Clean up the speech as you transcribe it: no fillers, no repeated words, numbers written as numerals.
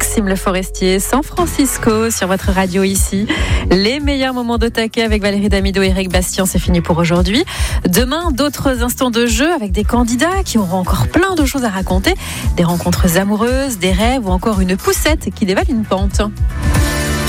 Maxime Le Forestier, San Francisco, sur votre radio ici. Les meilleurs moments de taquet avec Valérie Damido et Eric Bastien, c'est fini pour aujourd'hui. Demain, d'autres instants de jeu avec des candidats qui auront encore plein de choses à raconter. Des rencontres amoureuses, des rêves ou encore une poussette qui dévale une pente.